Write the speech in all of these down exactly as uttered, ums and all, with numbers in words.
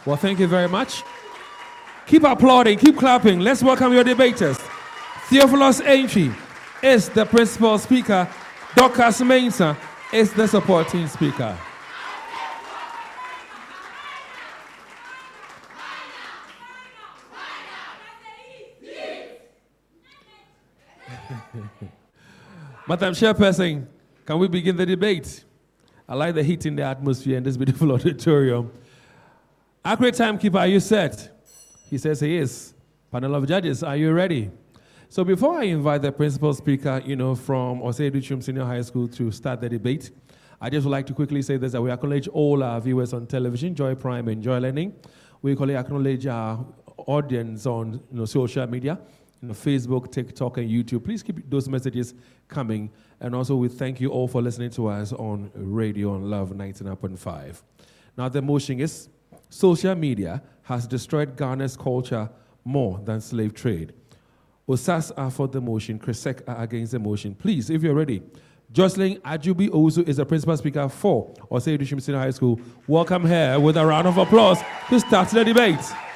Well, thank you very much. Keep applauding, keep clapping. Let's welcome your debaters. Theophilus Aintree is the principal speaker. Dorcas Mensah is the supporting speaker. Madam Chairperson, can we begin the debate? I like the heat in the atmosphere in this beautiful auditorium. Accurate timekeeper, are you set? He says he is. Panel of judges, are you ready? So before I invite the principal speaker, you know, from Osei Duchum Senior High School to start the debate, I just would like to quickly say this, that we acknowledge all our viewers on television, Joy Prime and Joy Learning. We equally acknowledge our audience on you know, social media, you know, Facebook, TikTok, and YouTube. Please keep those messages coming. And also we thank you all for listening to us on Radio on Love ninety-nine point five. Now the motion is, social media has destroyed Ghana's culture more than slave trade. Osas are for the motion, Kresek are against the motion. Please, if you're ready, Jocelyn Ajubi Owusu is the principal speaker for Osei Duchum Senior High School. Welcome her with a round of applause to start the debate.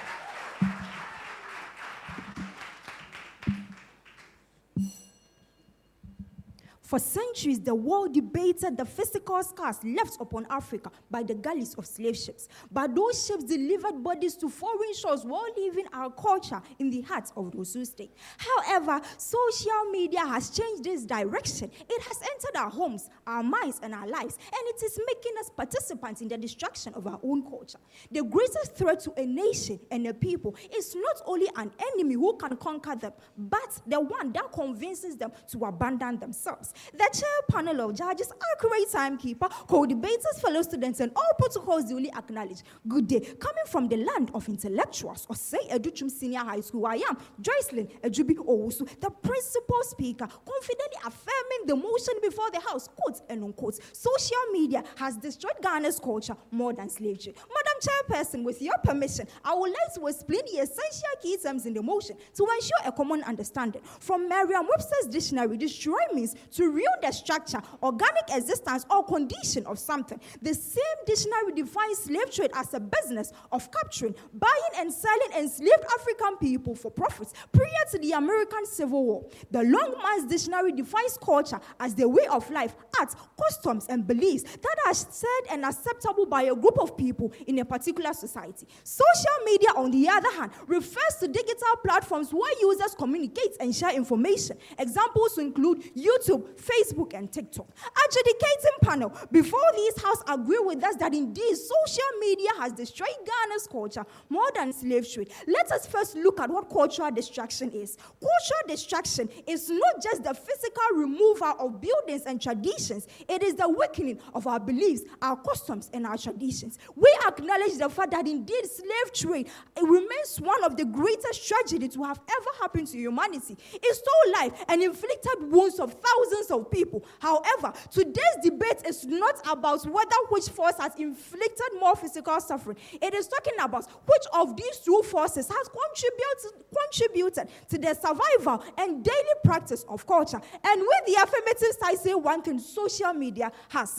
For centuries, the world debated the physical scars left upon Africa by the galleys of slave ships. But those ships delivered bodies to foreign shores while leaving our culture in the hearts of those who stayed. However, social media has changed this direction. It has entered our homes, our minds, and our lives, and it is making us participants in the destruction of our own culture. The greatest threat to a nation and a people is not only an enemy who can conquer them, but the one that convinces them to abandon themselves. The chair panel of judges, accurate timekeeper, co-debaters, fellow students, and all protocols duly acknowledged. Good day. Coming from the land of intellectuals, Osei Duchum Senior High School, I am Jocelyn Ajubi Owusu, the principal speaker, confidently affirming the motion before the House, quote and unquote. Social media has destroyed Ghana's culture more than slavery. Madam Chairperson, with your permission, I would like to explain the essential key terms in the motion to ensure a common understanding. From Merriam-Webster's dictionary, destroy means to ruin the structure, organic existence, or condition of something. The same dictionary defines slave trade as a business of capturing, buying, and selling enslaved African people for profits prior to the American Civil War. The Longman's dictionary defines culture as the way of life, art, customs, and beliefs that are said and acceptable by a group of people in a particular society. Social media, on the other hand, refers to digital platforms where users communicate and share information. Examples include YouTube, Facebook, and TikTok. Adjudicating panel, before this House agree with us that indeed social media has destroyed Ghana's culture more than slave trade. Let us first look at what cultural destruction is. Cultural destruction is not just the physical removal of buildings and traditions. It is the weakening of our beliefs, our customs, and our traditions. We acknowledge the fact that indeed slave trade it remains one of the greatest tragedies to have ever happened to humanity. It stole life and inflicted wounds of thousands of people. However, today's debate is not about whether which force has inflicted more physical suffering. It is talking about which of these two forces has contributed, contributed to the survival and daily practice of culture. And with the affirmative side, say one thing, social media has.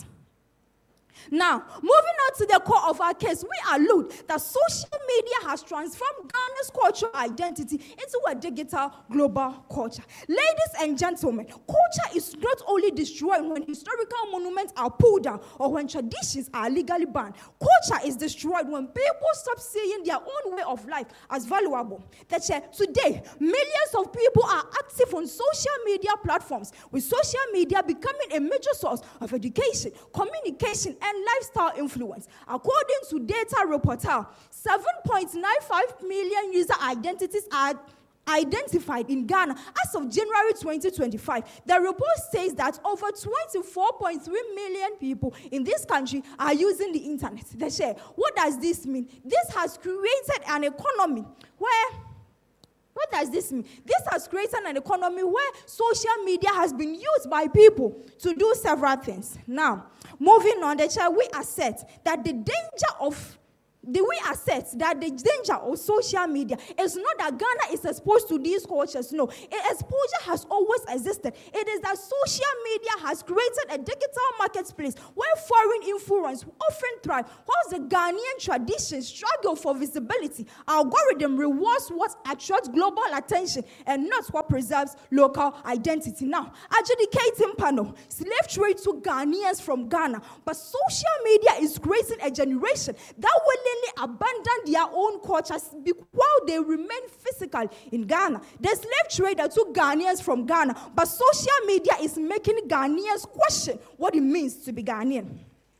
Now, moving on to the core of our case, we allude that social media has transformed Ghana's cultural identity into a digital global culture. Ladies and gentlemen, culture is not only destroyed when historical monuments are pulled down or when traditions are legally banned. Culture is destroyed when people stop seeing their own way of life as valuable. That's why today, millions of people are active on social media platforms, with social media becoming a major source of education, communication, and lifestyle influence. According to data reporter, seven point nine five million user identities are identified in Ghana as of January twenty twenty-five. The report says that over twenty-four point three million people in this country are using the internet. They say, what does this mean? This has created an economy where What does this mean? This has created an economy where social media has been used by people to do several things. Now, moving on, the child, we assert that the danger of do we assert that the danger of social media is not that Ghana is exposed to these cultures? No. Exposure has always existed. It is that social media has created a digital marketplace where foreign influence often thrive, whilst the Ghanaian tradition struggle for visibility. Algorithm rewards what attracts global attention and not what preserves local identity. Now, adjudicating panel, slave trade took Ghanaians from Ghana, but social media is creating a generation that willingly abandon their own cultures while they remain physical in Ghana. The slave trader took Ghanaians from Ghana, but social media is making Ghanaians question what it means to be Ghanaian.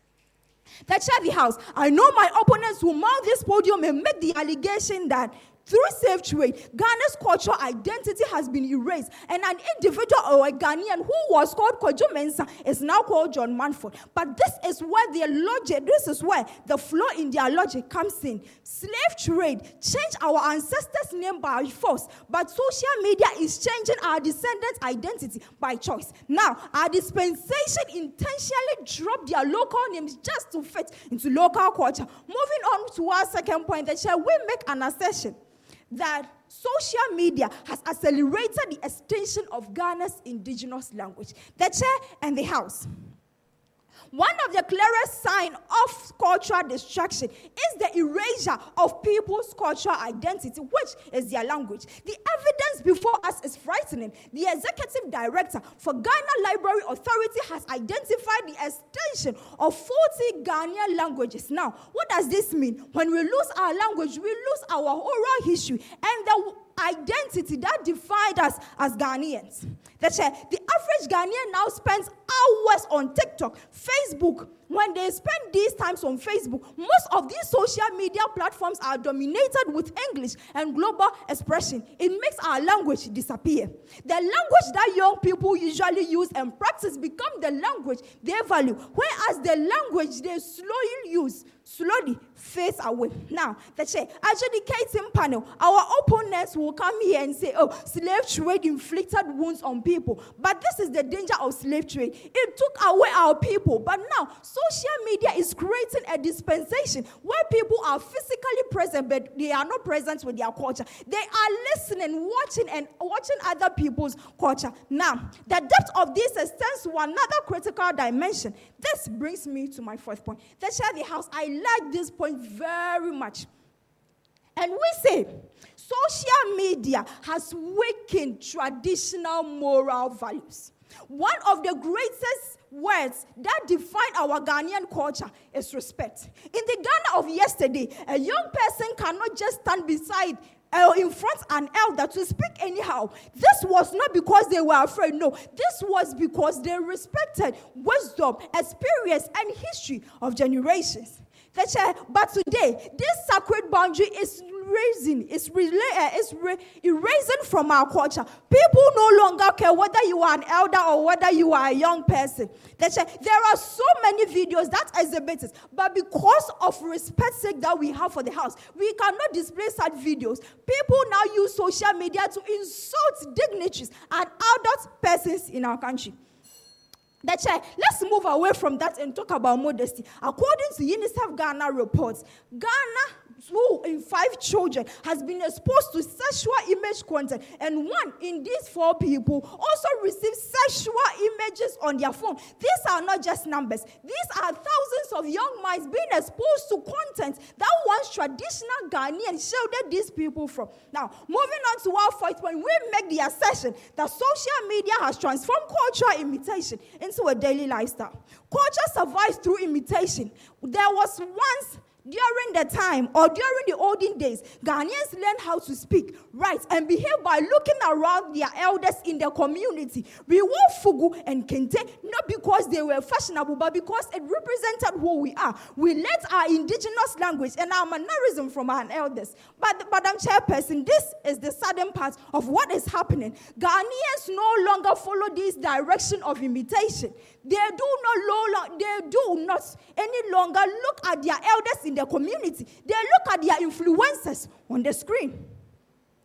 The Chevy House, I know my opponents will mount this podium and make the allegation that through slave trade, Ghana's cultural identity has been erased, and an individual or a Ghanaian who was called Kojo Mensah is now called John Manford. But this is where their logic, this is where the flaw in their logic comes in. Slave trade changed our ancestors' name by force, but social media is changing our descendants' identity by choice. Now, our dispensation intentionally dropped their local names just to fit into local culture. Moving on to our second point, that shall we make an assertion that social media has accelerated the extension of Ghana's indigenous language. The chair and the house. One of the clearest signs of cultural destruction is the erasure of people's cultural identity, which is their language. The evidence before us is frightening. The executive director for Ghana Library Authority has identified the extension of forty Ghanaian languages. Now, what does this mean? When we lose our language, we lose our oral history and the identity that defined us as Ghanaians. The, the average Ghanaian now spends hours on TikTok, Facebook. When they spend these times on Facebook, most of these social media platforms are dominated with English and global expression. It makes our language disappear. The language that young people usually use and practice become the language they value, whereas the language they slowly use slowly fades away. Now, the adjudicating panel, our opponents will come here and say, oh, slave trade inflicted wounds on people. But this is the danger of slave trade. It took away our people, but now social media is creating a dispensation where people are physically present, but they are not present with their culture. They are listening, watching, and watching other people's culture. Now, the depth of this extends to another critical dimension. This brings me to my fourth point. The share the house. I like this point very much. And we say, social media has weakened traditional moral values. One of the greatest words that define our Ghanaian culture is respect. In the Ghana of yesterday, a young person cannot just stand beside or in front an elder to speak anyhow. This was not because they were afraid. No, this was because they respected wisdom, experience, and history of generations. But today, this sacred boundary is erasing, is, uh, is re- erasing from our culture. People no longer care whether you are an elder or whether you are a young person. There are so many videos that exhibit it, but because of respect sake that we have for the house, we cannot display such videos. People now use social media to insult dignitaries and adult persons in our country. That's right. Let's move away from that and talk about modesty. According to UNICEF Ghana reports, Ghana, two in five children has been exposed to sexual image content, and one in these four people also received sexual images on their phone. These are not just numbers. These are thousands of young minds being exposed to content that once traditional Ghanaians shielded these people from. Now, moving on to our fourth point, we make the assertion that social media has transformed cultural imitation into a daily lifestyle. Culture survives through imitation. There was once during the time or during the olden days, Ghanaians learned how to speak, write, and behave by looking around their elders in the community. We wore fugu and kente not because they were fashionable, but because it represented who we are. We learned our indigenous language and our mannerism from our elders. But, Madam Chairperson, this is the sudden part of what is happening. Ghanaians no longer follow this direction of imitation. They do not, they do not any longer look at their elders in the community. They look at their influencers on the screen.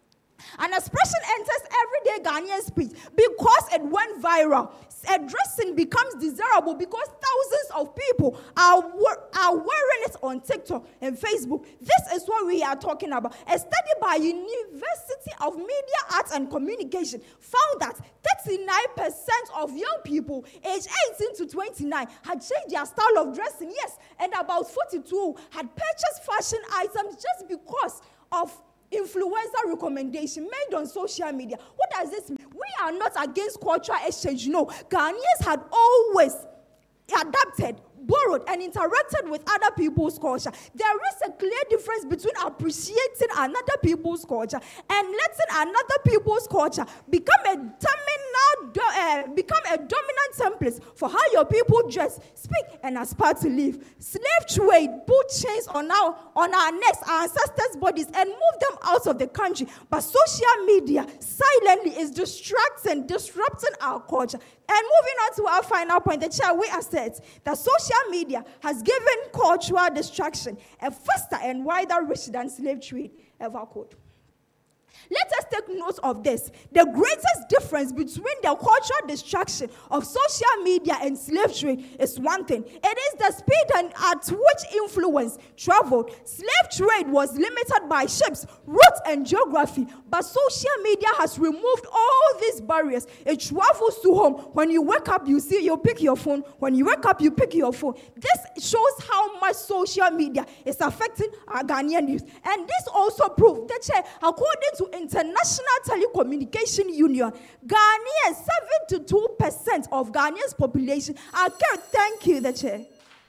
An expression enters everyday Ghanaian speech because it went viral. A dressing becomes desirable because thousands of people are, are wearing it on TikTok and Facebook. This is what we are talking about. A study by University of Media Arts and Communication found that thirty-nine percent of young people aged eighteen to twenty-nine had changed their style of dressing. Yes, and about forty-two had purchased fashion items just because of influencer recommendation made on social media. What does this mean? We are not against cultural exchange. No, Ghanaians had always adapted, borrowed, and interacted with other people's culture. There is a clear difference between appreciating another people's culture and letting another people's culture become a dominant, uh, become a dominant template for how your people dress, speak, and aspire to live. Slave trade put chains on our on our necks, our ancestors' bodies, and moved them out of the country. But social media silently is distracting, disrupting our culture. And moving on to our final point, the chair we assert that social media has given cultural distraction a faster and wider reach than slave trade ever could. Let us take note of this. The greatest difference between the cultural distraction of social media and slave trade is one thing. It is the speed and at which influence traveled. Slave trade was limited by ships, routes, and geography. But social media has removed all these barriers. It travels to home. When you wake up, you see, you pick your phone. When you wake up, you pick your phone. This shows how much social media is affecting our Ghanaian youth. And this also proves that, according to International Telecommunication Union, Ghanaians, seventy-two percent of Ghanaians' population are care. Thank you, the chair.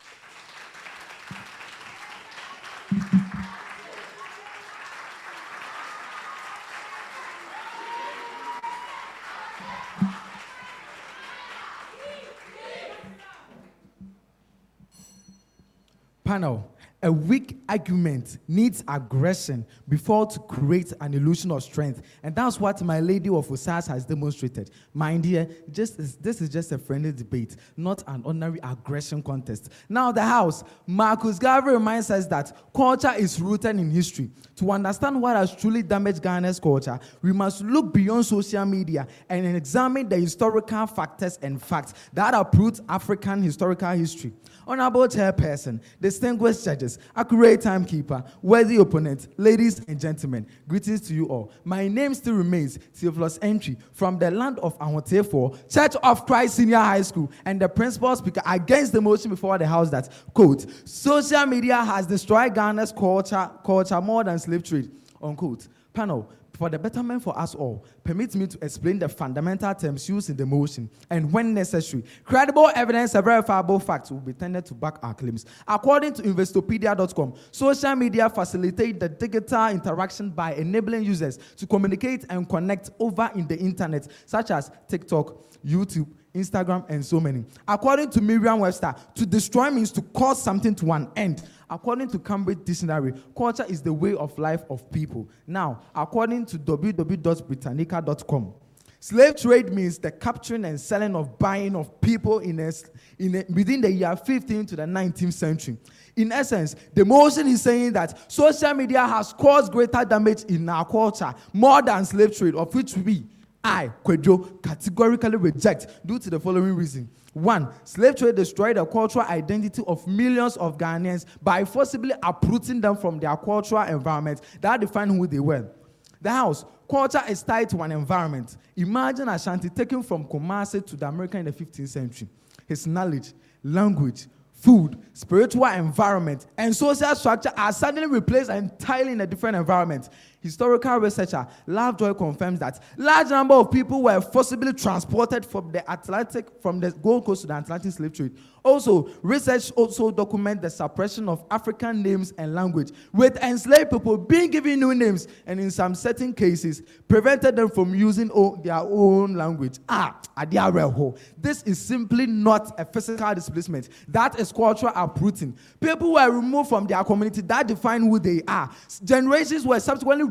Panel. A weak argument needs aggression before to create an illusion of strength. And that's what my lady of Osas has demonstrated. My dear, just is, this is just a friendly debate, not an ordinary aggression contest. Now the House, Marcus Garvey reminds us that culture is rooted in history. To understand what has truly damaged Ghana's culture, we must look beyond social media and examine the historical factors and facts that uproot African historical history. Honorable Chairperson, distinguished judges, accurate timekeeper, worthy opponent, ladies and gentlemen, greetings to you all. My name still remains Theophilus Entry from the land of Ahotefo, Church of Christ Senior High School, and the principal speaker against the motion before the House that, quote, social media has destroyed Ghana's culture, culture more than slave trade, unquote. Panel, for the betterment for us all, permit me to explain the fundamental terms used in the motion, and when necessary, credible evidence and verifiable facts will be tended to back our claims. According to Investopedia dot com, social media facilitate the digital interaction by enabling users to communicate and connect over in the internet, such as TikTok, YouTube, Instagram, and so many. According to Merriam-Webster, to destroy means to cause something to an end. According to Cambridge Dictionary, culture is the way of life of people. Now, according to w w w dot britannica dot com, slave trade means the capturing and selling of buying of people in a, in a, within the year fifteenth to the nineteenth century. In essence, the motion is saying that social media has caused greater damage in our culture more than slave trade, of which we, I, Kwejo, categorically reject due to the following reason. One, slave trade destroyed the cultural identity of millions of Ghanaians by forcibly uprooting them from their cultural environment that defined who they were. The House, culture is tied to an environment. Imagine Ashanti taken from Kumasi to the America in the fifteenth century. His knowledge, language, food, spiritual environment, and social structure are suddenly replaced entirely in a different environment. Historical researcher Lovejoy confirms that large number of people were forcibly transported from the Atlantic, from the Gold Coast to the Atlantic slave trade. Also, research also documents the suppression of African names and language, with enslaved people being given new names, and in some certain cases, prevented them from using o- their own language. Ah, adiareho. This is simply not a physical displacement. That is cultural uprooting. People were removed from their community that defined who they are. Generations were subsequently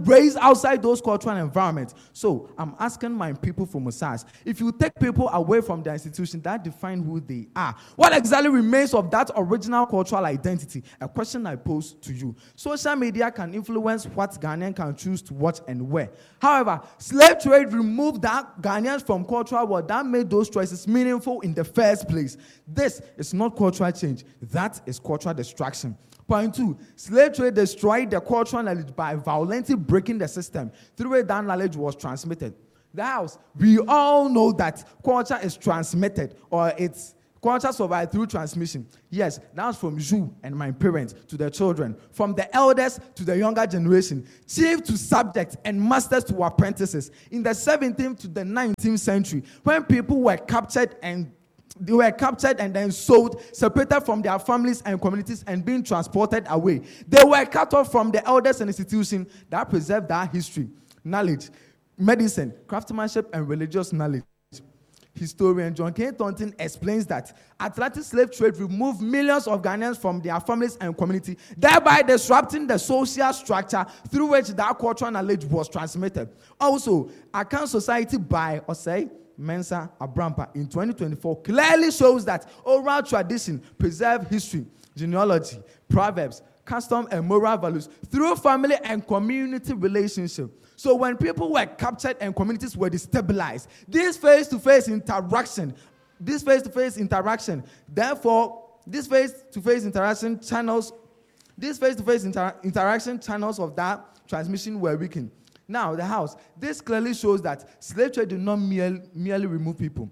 raised outside those cultural environments. So I'm asking my people from Osas, if you take people away from their institution that define who they are, what exactly remains of that original cultural identity? A question I pose to you. Social media can influence what Ghanaians can choose to watch and where. However, slave trade removed that Ghanaians from cultural world that made those choices meaningful in the first place. This is not cultural change. That is cultural destruction. Point two, slave trade destroyed the cultural knowledge by violently breaking the system through which that knowledge was transmitted. The house, we all know that culture is transmitted, or it's culture survives through transmission. Yes, that's from you and my parents to the children, from the elders to the younger generation, chief to subjects and masters to apprentices. In the seventeenth to the nineteenth century, when people were captured and They were captured and then sold, separated from their families and communities and being transported away. They were cut off from the elders and institutions that preserved their history, knowledge, medicine, craftsmanship, and religious knowledge. Historian John K. Thornton explains that Atlantic slave trade removed millions of Ghanaians from their families and community, thereby disrupting the social structure through which that cultural knowledge was transmitted. Also, Akan Society by Osei Mensa Abrampa in twenty twenty-four clearly shows that oral tradition preserve history, genealogy, proverbs, custom, and moral values through family and community relationship. So when people were captured and communities were destabilized, this face-to-face interaction, this face-to-face interaction, therefore, this face-to-face interaction channels, these face-to-face inter- interaction channels of that transmission were weakened. Now, the house, this clearly shows that slave trade did not merely, merely remove people.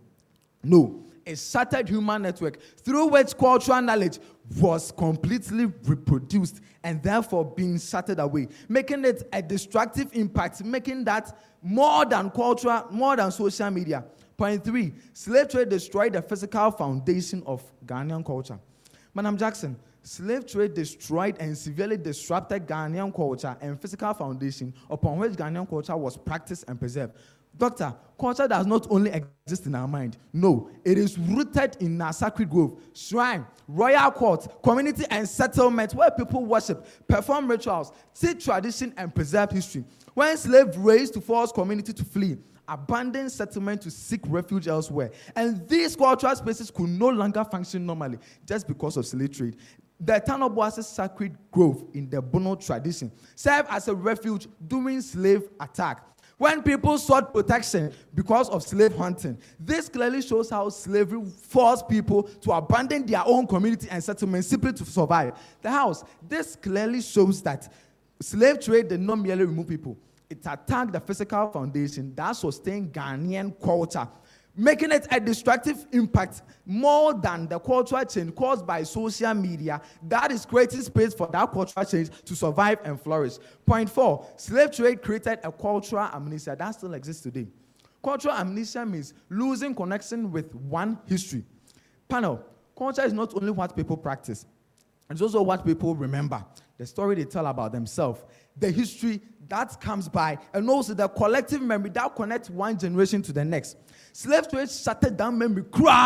No, it shattered human network through which cultural knowledge was completely reproduced and therefore being shattered away, making it a destructive impact, making that more than cultural, more than social media. Point three, slave trade destroyed the physical foundation of Ghanaian culture. Madam Jackson, slave trade destroyed and severely disrupted Ghanaian culture and physical foundation upon which Ghanaian culture was practiced and preserved. Doctor, culture does not only exist in our mind. No, it is rooted in our sacred grove, shrine, royal court, community, and settlement where people worship, perform rituals, teach tradition, and preserve history. When slaves raised to force community to flee, abandon settlement to seek refuge elsewhere, and these cultural spaces could no longer function normally just because of slave trade. The Tanoboasis sacred grove in the Bono tradition served as a refuge during slave attack. When people sought protection because of slave hunting, this clearly shows how slavery forced people to abandon their own community and settlement simply to survive. The house, this clearly shows that slave trade did not merely remove people. It attacked the physical foundation that sustained Ghanaian culture, making it a destructive impact more than the cultural change caused by social media that is creating space for that cultural change to survive and flourish. Point four, slave trade created a cultural amnesia that still exists today. Cultural amnesia means losing connection with one history. Panel, culture is not only what people practice, it's also what people remember, the story they tell about themselves, the history that comes by, and also the collective memory that connects one generation to the next. Slave trade shuttered down memory.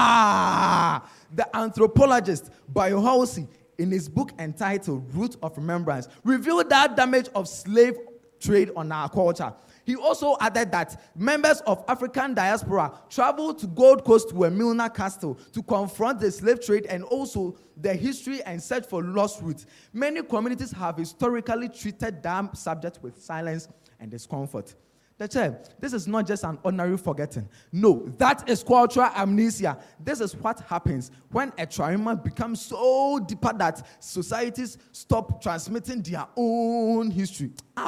Cry! The anthropologist Bayo Halsey, in his book entitled Root of Remembrance, revealed that damage of slave trade on our culture. He also added that members of African diaspora traveled to Gold Coast to a Milner Castle to confront the slave trade and also the history and search for lost roots. Many communities have historically treated that subject with silence and discomfort. The chair, this is not just an ordinary forgetting. No, that is cultural amnesia. This is what happens when a trauma becomes so deeper that societies stop transmitting their own history.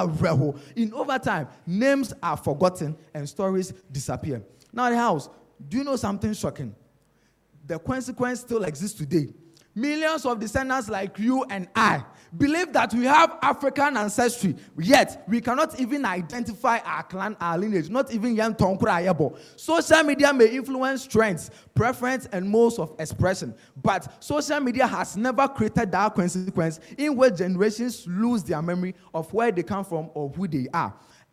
In overtime, names are forgotten and stories disappear. Now, the house, do you know something shocking? The consequence still exists today. Millions of descendants like you and I believe that we have African ancestry, yet we cannot even identify our clan, our lineage, not even Yan Tonkura Ayabo. Social media may influence trends, preference, and modes of expression, but social media has never created that consequence in which generations lose their memory of where they come from or who they are.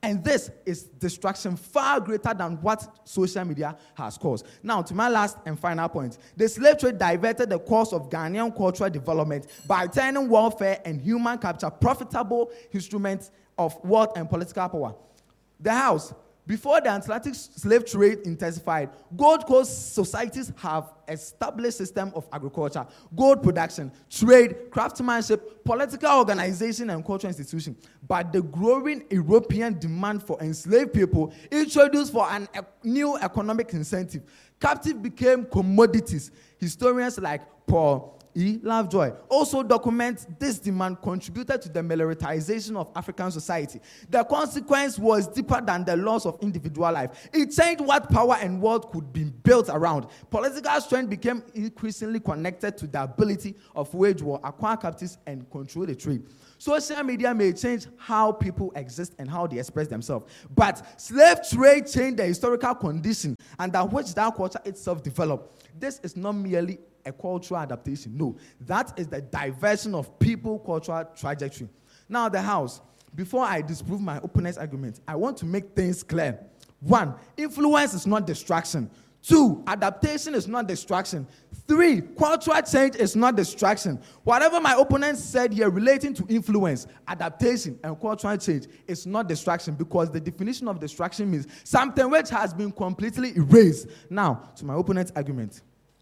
And this is destruction far greater than what social media has caused. Now, to my last and final point. The slave trade diverted the course of Ghanaian cultural development by turning warfare and human capture profitable instruments of wealth and political power. The house. Before the Atlantic slave trade intensified, Gold Coast societies have established system of agriculture, gold production, trade, craftsmanship, political organization, and cultural institution. But the growing European demand for enslaved people introduced for an e- new economic incentive. Captive became commodities. Historians like Paul E. Lovejoy also document this demand contributed to the militarization of African society. The consequence was deeper than the loss of individual life. It changed what power and wealth could be built around. Political strength became increasingly connected to the ability of wage war, acquire captives, and control the trade. Social media may change how people exist and how they express themselves, but slave trade changed the historical condition under which that culture itself developed. This is not merely a cultural adaptation. No, that is the diversion of people cultural trajectory. Now, the house. Before I disprove my opponent's argument, I want to make things clear. One, influence is not distraction. Two, adaptation is not distraction. Three, cultural change is not distraction. Whatever my opponent said here relating to influence, adaptation, and cultural change is not distraction, because the definition of distraction means something which has been completely erased. Now, to my opponent's argument.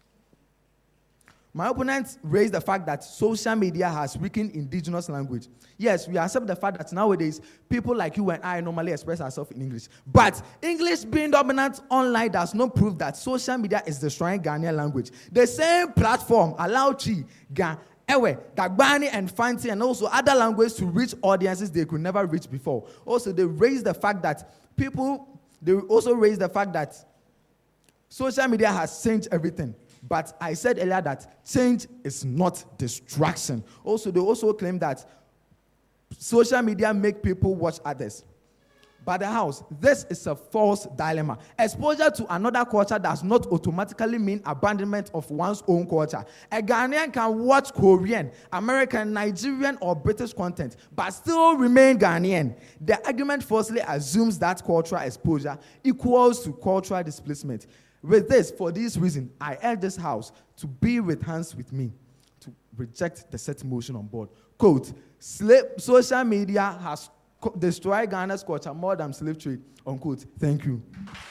My opponents raised the fact that social media has weakened indigenous language. Yes, we accept the fact that nowadays, people like you and I normally express ourselves in English. But English being dominant online does not prove that social media is destroying Ghanaian language. The same platform allowed Chi, Ga, Ewe, Dagbani, and Fanti, and also other languages to reach audiences they could never reach before. Also, they raised the fact that people, they also raised the fact that social media has changed everything. But I said earlier that change is not distraction. Also, they also claim that social media make people watch others. But the house, this is a false dilemma. Exposure to another culture does not automatically mean abandonment of one's own culture. A Ghanaian can watch Korean, American, Nigerian, or British content, but still remain Ghanaian. The argument falsely assumes that cultural exposure equals to cultural displacement. With this, for this reason, I urge this house to be with hands with me to reject the set motion on board. Quote, slave, social media has co- destroyed Ghana's culture more than slave trade, unquote. Thank you.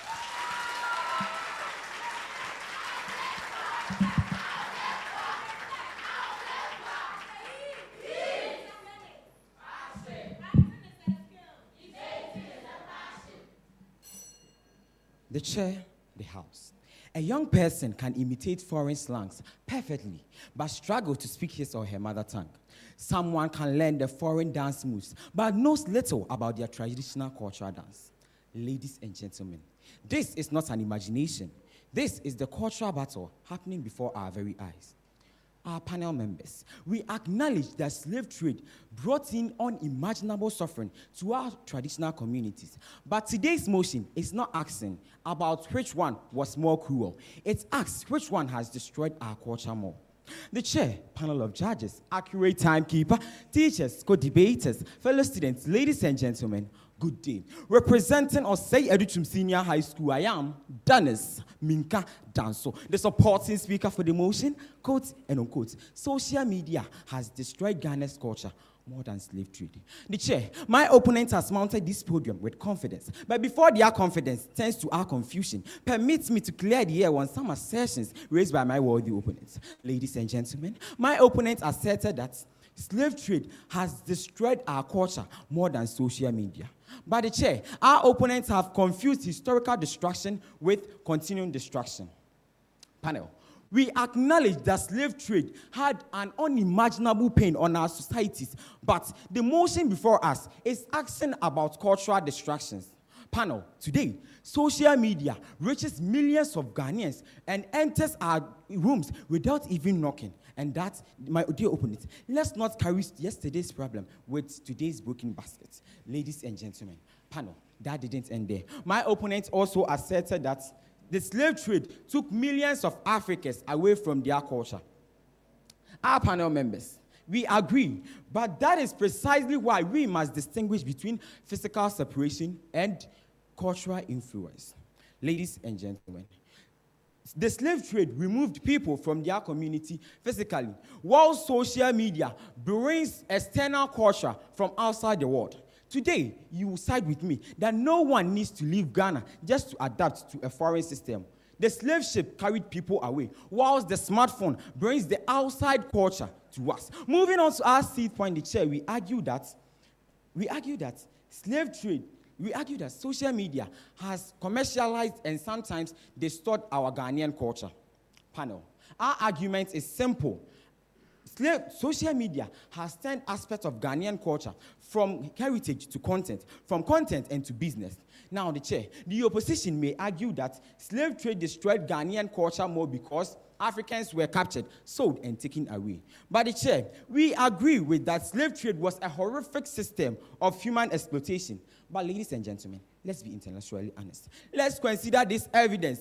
The chair, the house. A young person can imitate foreign slangs perfectly, but struggle to speak his or her mother tongue. Someone can learn the foreign dance moves, but knows little about their traditional cultural dance. Ladies and gentlemen, this is not an imagination. This is the cultural battle happening before our very eyes. Our panel members, we acknowledge that slave trade brought in unimaginable suffering to our traditional communities. But today's motion is not asking about which one was more cruel. It asks which one has destroyed our culture more. The chair, panel of judges, accurate timekeeper, teachers, co-debaters, fellow students, ladies and gentlemen, good day. Representing Osei Edutum Senior High School, I am Dennis Minka Danso, the supporting speaker for the motion, quote and unquote. Social media has destroyed Ghana's culture more than slave trade. The chair, my opponent has mounted this podium with confidence, but before their confidence turns to our confusion, permits me to clear the air on some assertions raised by my worthy opponents. Ladies and gentlemen, my opponent asserted that slave trade has destroyed our culture more than social media. By the chair, our opponents have confused historical destruction with continuing destruction. Panel, we acknowledge that slave trade had an unimaginable pain on our societies, but the motion before us is asking about cultural distractions. Panel, today, social media reaches millions of Ghanaians and enters our rooms without even knocking. And that, my dear opponent, let's not carry yesterday's problem with today's broken baskets. Ladies and gentlemen, panel, that didn't end there. My opponent also asserted that the slave trade took millions of Africans away from their culture. Our panel members, We agree. But that is precisely why we must distinguish between physical separation and cultural influence. Ladies and gentlemen, the slave trade removed people from their community physically, while social media brings external culture from outside the world. Today, you will side with me that no one needs to leave Ghana just to adapt to a foreign system. The slave ship carried people away, whilst the smartphone brings the outside culture to us. Moving on to our seat point in the chair, we argue that we argue that slave trade, we argue that social media has commercialized and sometimes distorted our Ghanaian culture. Panel. Our argument is simple. Slave, social media has turned aspects of Ghanaian culture from heritage to content, from content and to business. Now, the chair, the opposition may argue that slave trade destroyed Ghanaian culture more because Africans were captured, sold, and taken away. But the chair, we agree with that slave trade was a horrific system of human exploitation. But ladies and gentlemen, let's be intellectually honest. Let's consider this evidence